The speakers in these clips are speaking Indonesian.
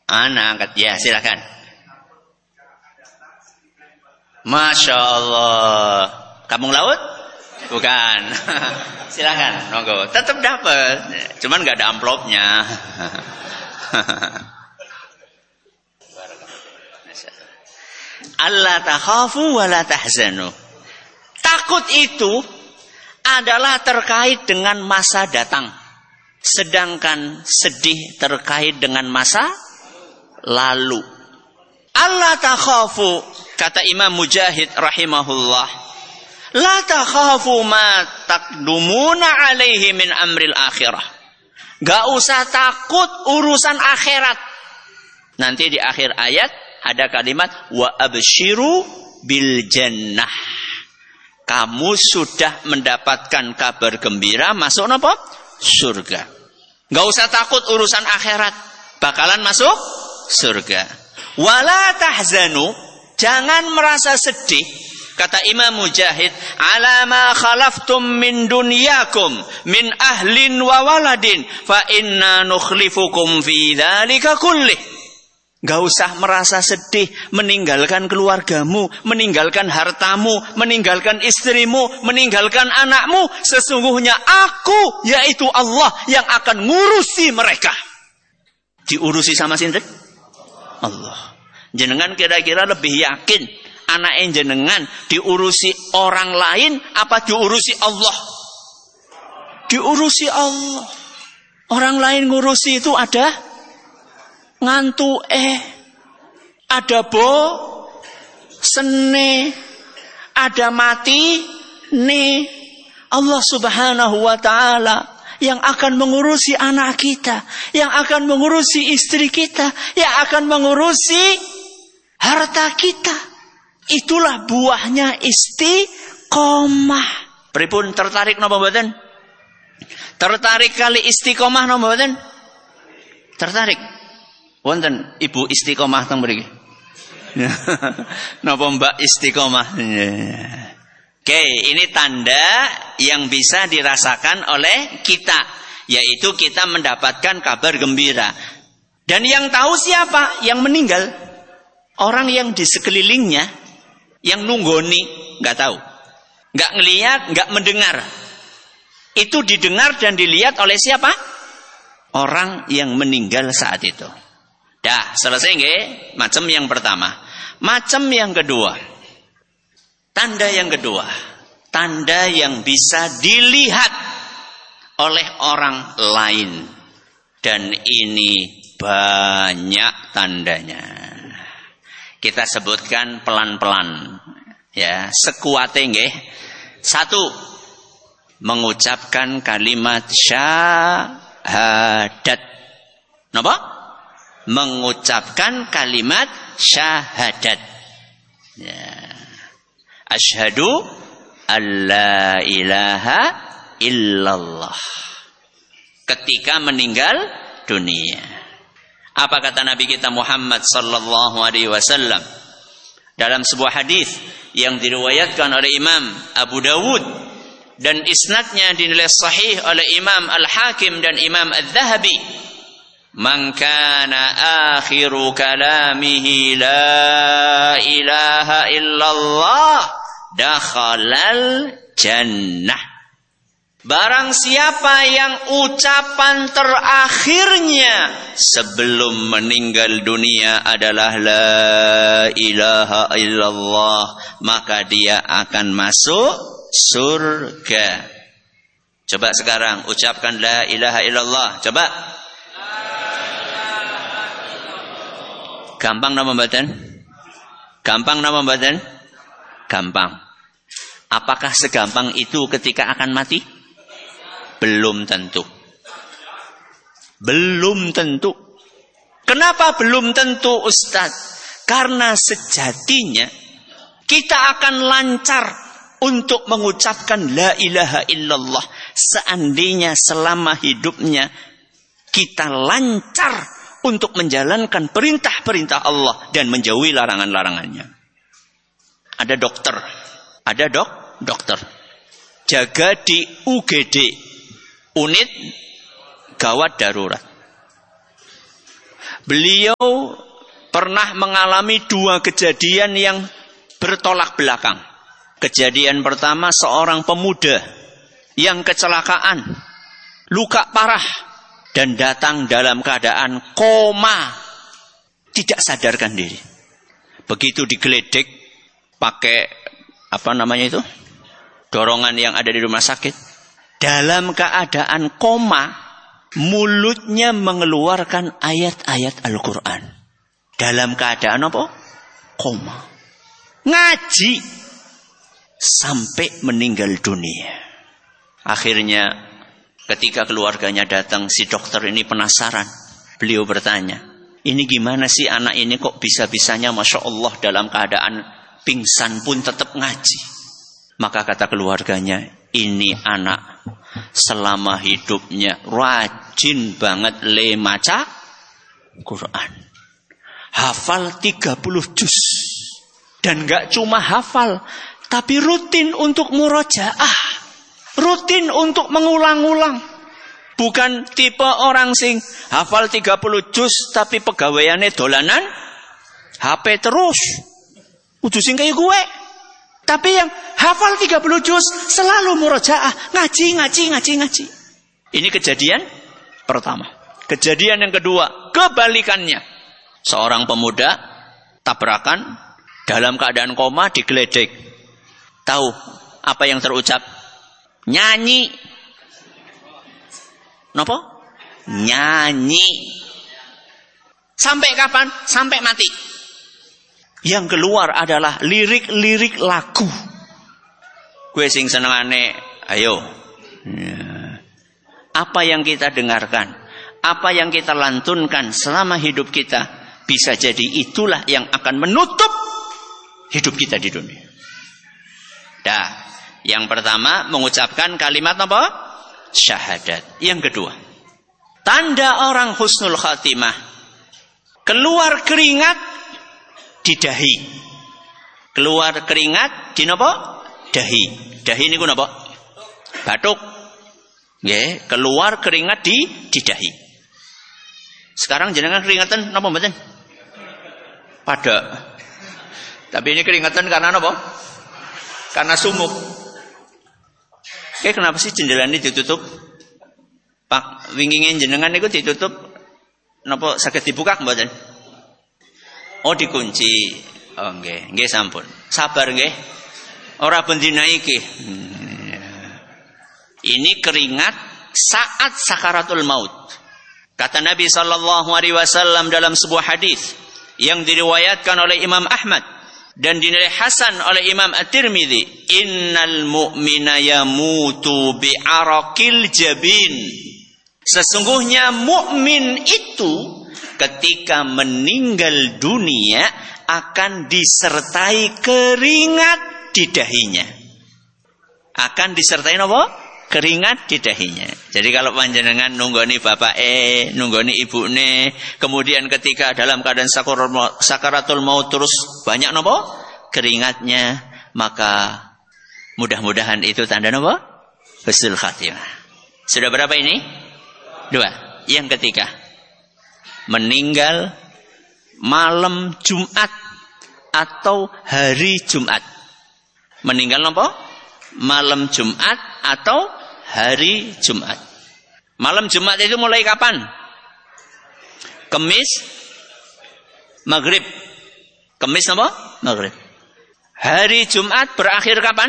Ana angkat. Ya, silakan. Masya Allah. Kampung Laut? Bukan. Silakan, monggo. Tetap dapat. Cuman nggak ada amplopnya. Allah takhafu wa la tahzanu. Takut itu adalah terkait dengan masa datang. Sedangkan sedih terkait dengan masa lalu. Allah takhafu, kata Imam Mujahid rahimahullah, la takhafu ma taqdumuna alaihi min amril akhirah. Gak usah takut urusan akhirat. Nanti di akhir ayat ada kalimat wa absyiru bil jannah. Kamu sudah mendapatkan kabar gembira masuk apa? Surga. Gak usah takut urusan akhirat, bakalan masuk surga. Wala tahzanu, jangan merasa sedih. Kata Imam Mujahid, ala ma khalaftum min dunyakum min ahlin wa waladin fa inna nukhlifukum fi dzalika kullih. Gak usah merasa sedih meninggalkan keluargamu, meninggalkan hartamu, meninggalkan istrimu, meninggalkan anakmu. Sesungguhnya aku, yaitu Allah, yang akan ngurusi mereka. Diurusi sama sinten? Allah. Jenengan kira-kira lebih yakin anak jenengan diurusi orang lain apa diurusi Allah? Diurusi Allah. Orang lain ngurusi itu ada ngantu ada sene, ada mati Allah Subhanahu wa ta'ala yang akan mengurusi anak kita, yang akan mengurusi istri kita, yang akan mengurusi harta kita. Itulah buahnya istiqomah. Pripun tertarik napa mboten? Tertarik kali istiqomah napa mboten? Tertarik. Wonten ibu istiqomah teng mriki. Napa Mbak istiqomah? Oke, ini tanda yang bisa dirasakan oleh kita, yaitu kita mendapatkan kabar gembira. Dan yang tahu siapa? Yang meninggal. Orang yang di sekelilingnya, yang nunggoni, nggak tahu, nggak ngelihat, nggak mendengar. Itu didengar dan dilihat oleh siapa? Orang yang meninggal saat itu. Dah, selesai nggih? Macam yang pertama. Macam yang kedua. Tanda yang kedua. Tanda yang bisa dilihat oleh orang lain. Dan ini banyak tandanya. Kita sebutkan pelan-pelan. Ya, sekuate nggih. 1. Mengucapkan kalimat syahadat. Napa? Mengucapkan kalimat syahadat. Ya. Asyhadu alla ilaha illallah. Ketika meninggal dunia. Apa kata Nabi kita Muhammad sallallahu alaihi wasallam dalam sebuah hadis yang diriwayatkan oleh Imam Abu Dawud dan isnadnya dinilai sahih oleh Imam Al-Hakim dan Imam Al-Dhahabi. Man kana akhiru kalamihi la ilaha illallah dakhalal jannah. Barang siapa yang ucapan terakhirnya sebelum meninggal dunia adalah la ilaha illallah, maka dia akan masuk surga. Coba sekarang ucapkan la ilaha illallah. Coba. Gampang nama mboten? Gampang nama mboten? Gampang. Apakah segampang itu ketika akan mati? Belum tentu. Belum tentu. Kenapa belum tentu, Ustaz? Karena sejatinya kita akan lancar untuk mengucapkan la ilaha illallah seandainya selama hidupnya kita lancar untuk menjalankan perintah-perintah Allah dan menjauhi larangan-larangannya. Ada dokter, dokter jaga di UGD, unit gawat darurat. Beliau pernah mengalami 2 kejadian yang bertolak belakang. Kejadian pertama, seorang pemuda yang kecelakaan, luka parah, dan datang dalam keadaan koma, tidak sadarkan diri. Begitu digeledek pakai dorongan yang ada di rumah sakit, dalam keadaan koma, mulutnya mengeluarkan ayat-ayat Al-Quran. Dalam keadaan apa? Koma. Ngaji sampai meninggal dunia. Akhirnya ketika keluarganya datang, si dokter ini penasaran. Beliau bertanya, ini gimana sih anak ini kok bisa-bisanya Masya Allah dalam keadaan pingsan pun tetap ngaji. Maka kata keluarganya, ini anak selama hidupnya rajin banget maca Quran. Hafal 30 juz. Dan gak cuma hafal, tapi rutin untuk murojaah. Rutin untuk mengulang-ulang. Bukan tipe orang sing hafal 30 juz tapi pegawaiannya dolanan HP terus. Udah sing kayak gue. Tapi yang hafal 30 juz selalu murojaah, ngaji. Ini kejadian pertama. Kejadian yang kedua, kebalikannya. Seorang pemuda tabrakan dalam keadaan koma, digeledek. Tahu apa yang terucap? Nyanyi. Napa? Nyanyi. Sampai kapan? Sampai mati. Yang keluar adalah lirik-lirik lagu. Gue sing senengane, ayo. Apa yang kita dengarkan, apa yang kita lantunkan selama hidup kita, bisa jadi itulah yang akan menutup hidup kita di dunia. Dah, yang pertama mengucapkan kalimat apa? Syahadat. Yang kedua, tanda orang husnul khatimah, keluar keringat di dahi. Keluar keringat di napa? Dahi. Dahi niku napa? Batuk. Nggih, keluar keringat di dahi. Sekarang jenengan keringatan napa mboten? Pada. Tapi ini keringatan karena napa? Karena sumuk. Kenapa sih jendela ini ditutup? Pak, wingingin jenengan niku ditutup. Napa saged dibuka mboten? Oh, dikunci. Oh nggih, nggih sampun. Sabar nggih. Ora bendina iki. Ini keringat saat sakaratul maut. Kata Nabi sallallahu alaihi wasallam dalam sebuah hadis yang diriwayatkan oleh Imam Ahmad dan dinilai hasan oleh Imam At-Tirmidzi, innal mu'mina yamutu bi'araqil jabin. Sesungguhnya mukmin itu ketika meninggal dunia akan disertai keringat di dahinya. Akan disertai apa? Keringat di dahinya. Jadi kalau panjenengan nunggoni bapak nunggoni ibune, kemudian ketika dalam keadaan sakaratul maut terus banyak apa? Keringatnya, maka mudah-mudahan itu tanda apa? Husnul khatimah. Sudah berapa ini? 2. Yang ketiga, meninggal malam Jumat atau hari Jumat. Meninggal apa? Malam Jumat atau hari Jumat. Malam Jumat itu mulai kapan? Kamis, Maghrib. Kamis apa? Maghrib. Hari Jumat berakhir kapan?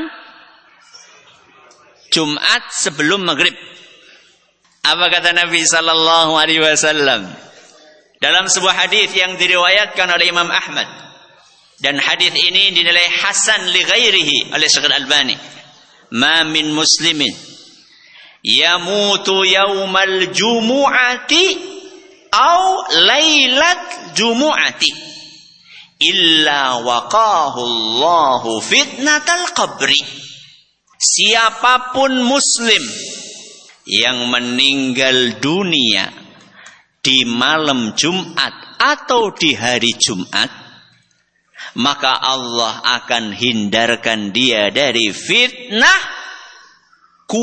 Jumat sebelum Maghrib. Apa kata Nabi sallallahu alaihi wasallam? Dalam sebuah hadis yang diriwayatkan oleh Imam Ahmad, dan hadis ini dinilai hasan li ghairihi oleh Syekh Al-Albani, ma min muslimin yamutu yaumal jumu'ati au lailat jumu'ati illa waqahu Allahu fitnatal qabri. Siapapun muslim yang meninggal dunia di malam Jumat atau di hari Jumat, maka Allah akan hindarkan dia dari fitnah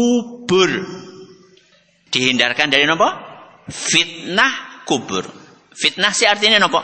kubur. Dihindarkan dari apa? Fitnah kubur. Fitnah si artinya nopo?